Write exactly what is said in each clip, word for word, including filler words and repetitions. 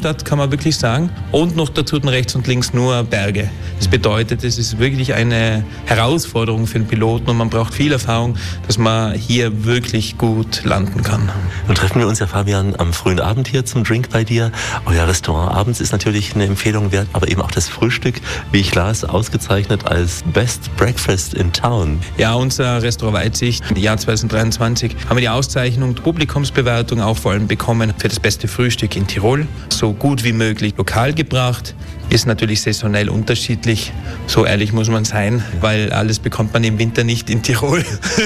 Weinstadt, kann man wirklich sagen. Und noch dazu rechts und links nur Berge. Das bedeutet, es ist wirklich eine Herausforderung für den Piloten und man braucht viel Erfahrung, dass man hier wirklich gut landen kann. Nun treffen wir uns ja, Fabian, am frühen Abend hier zum Drink bei dir. Euer Restaurant abends ist natürlich eine Empfehlung wert, aber eben auch das Frühstück, wie ich las, ausgezeichnet als Best Breakfast in Town. Ja, unser Restaurant Weitsicht im Jahr zwanzig dreiundzwanzig haben wir die Auszeichnung Publikumsbewertung auch vor allem bekommen für das beste Frühstück in Tirol. So gut wie möglich lokal gebracht. Ist natürlich saisonell unterschiedlich, so ehrlich muss man sein, weil alles bekommt man im Winter nicht in Tirol.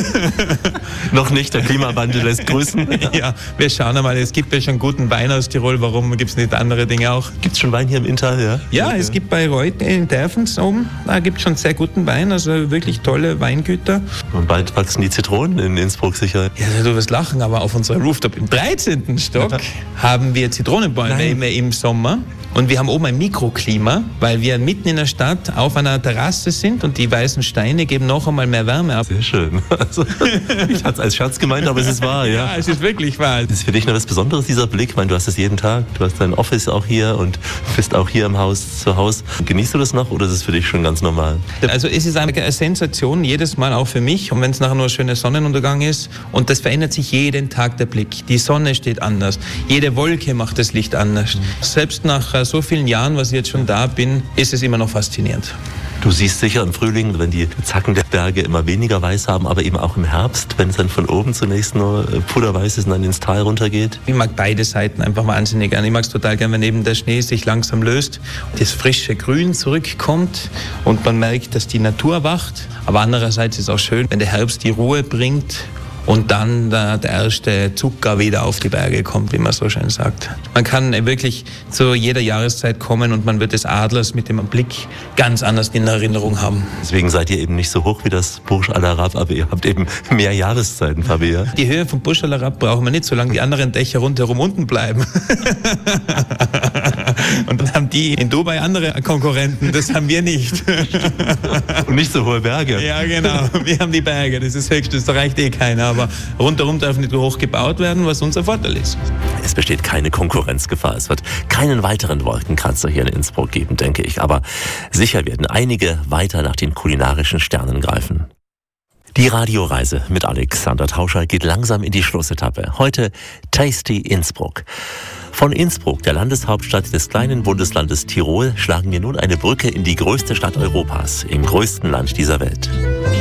Noch nicht, der Klimawandel lässt grüßen. Ja, wir schauen einmal, es gibt ja schon guten Wein aus Tirol, warum gibt es nicht andere Dinge auch? Gibt es schon Wein hier im Inntal, ja? Ja, es gibt bei Reut in Derfens oben, da gibt es schon sehr guten Wein, also wirklich tolle Weingüter. Und bald wachsen die Zitronen in Innsbruck sicher. Ja, du wirst lachen, aber auf unserer Rooftop im dreizehnten Stock haben wir Zitronenbäume immer im Sommer. Und wir haben oben ein Mikroklima, weil wir mitten in der Stadt auf einer Terrasse sind und die weißen Steine geben noch einmal mehr Wärme ab. Sehr schön. Also, ich hatte es als Scherz gemeint, aber es ist wahr, ja. Ja, es ist wirklich wahr. Das ist für dich noch was Besonderes, dieser Blick. Ich meine, du hast es jeden Tag, du hast dein Office auch hier und bist auch hier im Haus zu Hause. Genießt du das noch oder ist es für dich schon ganz normal? Also es ist eine Sensation, jedes Mal auch für mich. Und wenn es nachher nur ein schöner Sonnenuntergang ist. Und das verändert sich jeden Tag der Blick. Die Sonne steht anders. Jede Wolke macht das Licht anders. Selbst nach so vielen Jahren, was ich jetzt schon da bin, ist es immer noch faszinierend. Du siehst sicher im Frühling, wenn die Zacken der Berge immer weniger weiß haben, aber eben auch im Herbst, wenn es dann von oben zunächst nur puderweiß ist und dann ins Tal runtergeht. Ich mag beide Seiten einfach wahnsinnig gern. Ich mag es total gern, wenn eben der Schnee sich langsam löst, das frische Grün zurückkommt und man merkt, dass die Natur erwacht. Aber andererseits ist es auch schön, wenn der Herbst die Ruhe bringt und dann der, der erste Zucker wieder auf die Berge kommt, wie man so schön sagt. Man kann wirklich zu jeder Jahreszeit kommen und man wird des Adlers mit dem Blick ganz anders in Erinnerung haben. Deswegen seid ihr eben nicht so hoch wie das Burj Al Arab, aber ihr habt eben mehr Jahreszeiten, Fabia. Die Höhe vom Burj Al Arab brauchen wir nicht, solange die anderen Dächer rundherum unten bleiben. Und dann haben die in Dubai andere Konkurrenten, das haben wir nicht. Und nicht so hohe Berge. Ja, genau. Wir haben die Berge, das ist höchstes, da reicht eh keiner. Aber rundherum darf nicht hoch gebaut werden, was unser Vorteil ist. Es besteht keine Konkurrenzgefahr. Es wird keinen weiteren Wolkenkratzer hier in Innsbruck geben, denke ich. Aber sicher werden einige weiter nach den kulinarischen Sternen greifen. Die Radioreise mit Alexander Tauscher geht langsam in die Schlussetappe. Heute Tasty Innsbruck. Von Innsbruck, der Landeshauptstadt des kleinen Bundeslandes Tirol, schlagen wir nun eine Brücke in die größte Stadt Europas, im größten Land dieser Welt.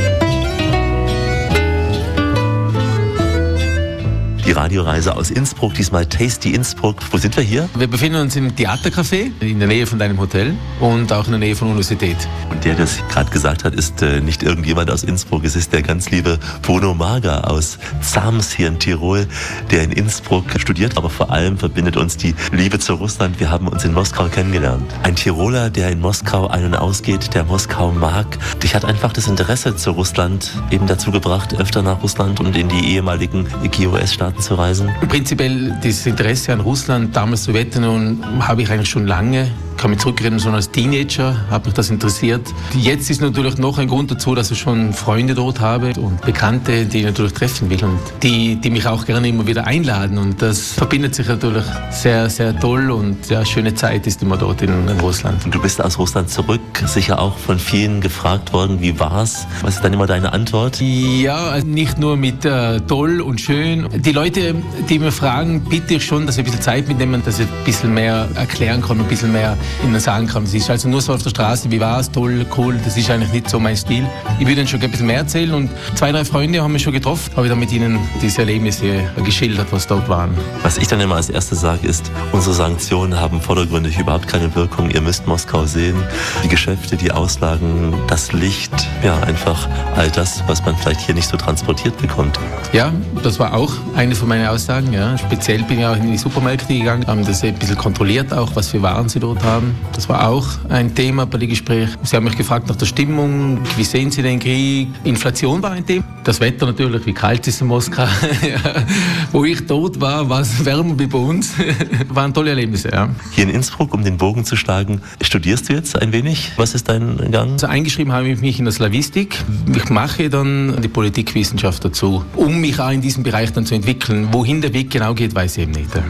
Die Radioreise aus Innsbruck, diesmal Tasty Innsbruck. Wo sind wir hier? Wir befinden uns im Theatercafé in der Nähe von deinem Hotel und auch in der Nähe von der Universität. Und der, der das gerade gesagt hat, ist äh, nicht irgendjemand aus Innsbruck. Es ist der ganz liebe Bruno Marga aus Zams hier in Tirol, der in Innsbruck studiert. Aber vor allem verbindet uns die Liebe zu Russland. Wir haben uns in Moskau kennengelernt. Ein Tiroler, der in Moskau ein- und ausgeht, der Moskau mag. Dich hat einfach das Interesse zu Russland eben dazu gebracht, öfter nach Russland und in die ehemaligen G O S-Staaten zu reisen? Prinzipiell das Interesse an Russland, damals Sowjetunion, habe ich eigentlich schon lange. Ich kann mich zurückerinnern, schon als Teenager hat mich das interessiert. Jetzt ist natürlich noch ein Grund dazu, dass ich schon Freunde dort habe und Bekannte, die ich natürlich treffen will und die, die mich auch gerne immer wieder einladen. Und das verbindet sich natürlich sehr, sehr toll und ja, schöne Zeit ist immer dort in, in Russland. Und du bist aus Russland zurück, sicher auch von vielen gefragt worden, wie war's? Was ist dann immer deine Antwort? Ja, nicht nur mit äh, toll und schön. Die Leute, die mir fragen, bitte ich schon, dass ich ein bisschen Zeit mitnehmen, dass ich ein bisschen mehr erklären kann, ein bisschen mehr ihnen sagen kann. Das ist also nur so auf der Straße, wie war es, toll, cool, das ist eigentlich nicht so mein Stil. Ich würde ihnen schon ein bisschen mehr erzählen und zwei, drei Freunde haben mich schon getroffen, habe ich dann mit ihnen diese Erlebnisse geschildert, was dort waren. Was ich dann immer als erstes sage, ist, unsere Sanktionen haben vordergründig überhaupt keine Wirkung. Ihr müsst Moskau sehen, die Geschäfte, die Auslagen, das Licht, ja einfach all das, was man vielleicht hier nicht so transportiert bekommt. Ja, das war auch eine von meinen Aussagen. Ja. Speziell bin ich auch in die Supermärkte gegangen, haben das ein bisschen kontrolliert auch, was für Waren sie dort haben. Das war auch ein Thema bei den Gesprächen. Sie haben mich gefragt nach der Stimmung, wie sehen Sie den Krieg? Inflation war ein Thema. Das Wetter natürlich, wie kalt ist in Moskau. Ja. Wo ich dort war, war es wärmer wie bei uns. Waren tolle Erlebnisse, ja. Hier in Innsbruck, um den Bogen zu schlagen, studierst du jetzt ein wenig? Was ist dein Gang? Also eingeschrieben habe ich mich in der Slawistik. Ich mache dann die Politikwissenschaft dazu, um mich auch in diesem Bereich dann zu entwickeln. Wohin der Weg genau geht, weiß ich eben nicht.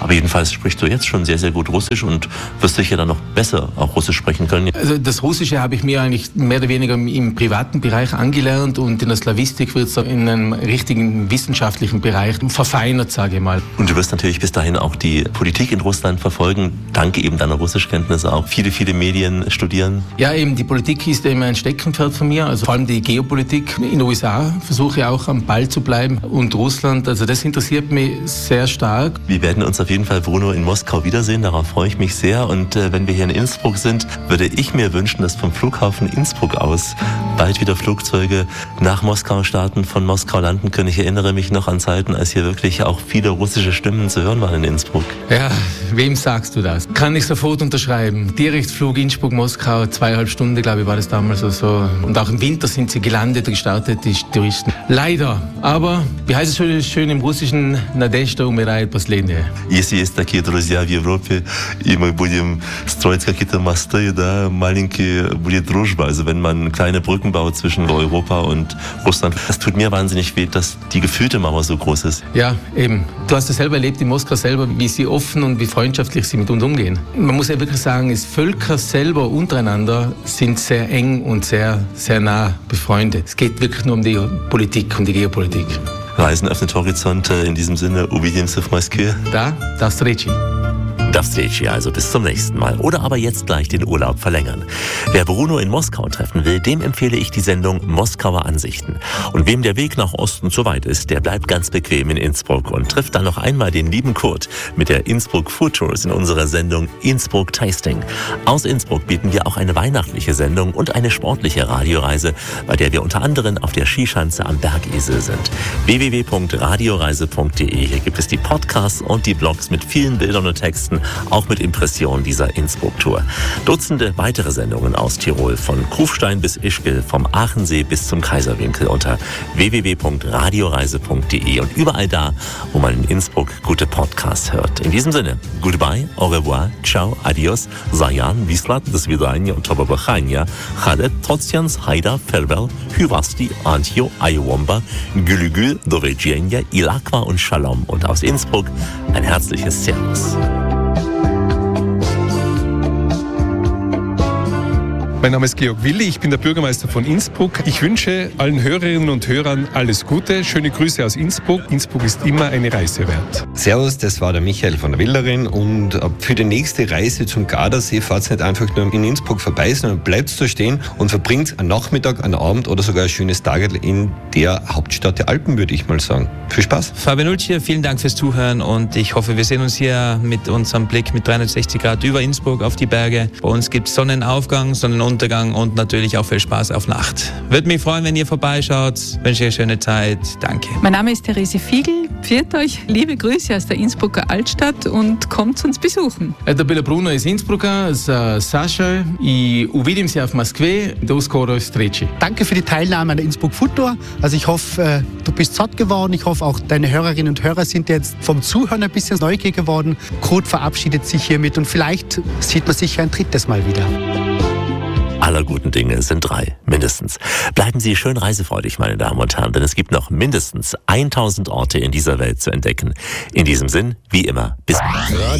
Aber jedenfalls sprichst du jetzt schon sehr, sehr gut Russisch und wirst sicher dann noch besser auch Russisch sprechen können. Also das Russische habe ich mir eigentlich mehr oder weniger im privaten Bereich angelernt und in der Slawistik wird es in einem richtigen wissenschaftlichen Bereich verfeinert, sage ich mal. Und du wirst natürlich bis dahin auch die Politik in Russland verfolgen, dank eben deiner Russischkenntnisse auch. Viele, viele Medien studieren. Ja, eben die Politik ist immer ein Steckenpferd von mir, also vor allem die Geopolitik. In den U S A versuche ich auch am Ball zu bleiben und Russland, also das interessiert mich sehr stark. Wir werden uns auf jeden Fall, Bruno, in Moskau wiedersehen, darauf freue ich mich sehr. Und äh, wenn wir hier in Innsbruck sind, würde ich mir wünschen, dass vom Flughafen Innsbruck aus bald wieder Flugzeuge nach Moskau starten, von Moskau landen können. Ich erinnere mich noch an Zeiten, als hier wirklich auch viele russische Stimmen zu hören waren in Innsbruck. Ja, wem sagst du das? Kann ich sofort unterschreiben. Direktflug Innsbruck-Moskau, zweieinhalb Stunden, glaube ich, war das damals oder so. Und auch im Winter sind sie gelandet, gestartet, die Touristen. Leider, aber wie heißt es schön, schön im Russischen, Nadezhda умирает последняя. Если есть такие друзья в Европе, и мы будем строить какие-то мосты, да, маленькие, будет дружба. Also wenn man kleine Brücken baut zwischen Europa und Russland, das tut mir wahnsinnig weh, dass die gefühlte Mauer so groß ist. Ja, eben. Du hast es selber erlebt in Moskau selber, wie sie offen und wie freundschaftlich sie mit uns umgehen. Man muss ja wirklich sagen, es Völker selber untereinander sind sehr eng und sehr, sehr nah befreundet. Es geht wirklich nur um die Politik, um die Geopolitik. Reisen öffnet Horizonte, in diesem Sinne, увидимся в Москве. Da, до встречи. Das Stage also bis zum nächsten Mal. Oder aber jetzt gleich den Urlaub verlängern. Wer Bruno in Moskau treffen will, dem empfehle ich die Sendung Moskauer Ansichten. Und wem der Weg nach Osten zu weit ist, der bleibt ganz bequem in Innsbruck und trifft dann noch einmal den lieben Kurt mit der Innsbruck Food Tours in unserer Sendung Innsbruck Tasting. Aus Innsbruck bieten wir auch eine weihnachtliche Sendung und eine sportliche Radioreise, bei der wir unter anderem auf der Skischanze am Bergisel sind. w w w punkt radioreise punkt de. Hier gibt es die Podcasts und die Blogs mit vielen Bildern und Texten, auch mit Impressionen dieser Innsbruck-Tour. Dutzende weitere Sendungen aus Tirol, von Kufstein bis Ischgl, vom Aachensee bis zum Kaiserwinkel unter w w w punkt radioreise punkt de und überall da, wo man in Innsbruck gute Podcasts hört. In diesem Sinne, goodbye, au revoir, ciao, adios, zayan, vislat, do svidania und tobabachania, chadet, trotzians, haida, farewell, hyvasti, antio, ayowomba, gülügül, do widzenia, ilakwa und shalom. Und aus Innsbruck ein herzliches Servus. Mein Name ist Georg Willi, ich bin der Bürgermeister von Innsbruck. Ich wünsche allen Hörerinnen und Hörern alles Gute. Schöne Grüße aus Innsbruck. Innsbruck ist immer eine Reise wert. Servus, das war der Michael von der Wilderin und für die nächste Reise zum Gardasee fahrt nicht einfach nur in Innsbruck vorbei, sondern bleibt da stehen und verbringt einen Nachmittag, einen Abend oder sogar ein schönes Tag in der Hauptstadt der Alpen, würde ich mal sagen. Viel Spaß. Fabian Ulch hier, vielen Dank fürs Zuhören und ich hoffe, wir sehen uns hier mit unserem Blick mit dreihundertsechzig Grad über Innsbruck auf die Berge. Bei uns gibt es Sonnenaufgang, Sonnenuntergang und natürlich auch viel Spaß auf Nacht. Würde mich freuen, wenn ihr vorbeischaut. Wünsche eine schöne Zeit. Danke. Mein Name ist Therese Fiegel. Pfiat euch, liebe Grüße aus der Innsbrucker Altstadt und kommt uns besuchen. Это были Bruno из Инnsbrucka, с Сашей и увидимся в Москве. До скорой встречи. Danke für die Teilnahme an der Innsbruck Food Tour. Also ich hoffe, du bist satt geworden. Ich hoffe auch deine Hörerinnen und Hörer sind jetzt vom Zuhören ein bisschen neugierig geworden. Kurt verabschiedet sich hiermit und vielleicht sieht man sich ein drittes Mal wieder. Aller guten Dinge sind drei, mindestens. Bleiben Sie schön reisefreudig, meine Damen und Herren, denn es gibt noch mindestens tausend Orte in dieser Welt zu entdecken. In diesem Sinn, wie immer, bis bald.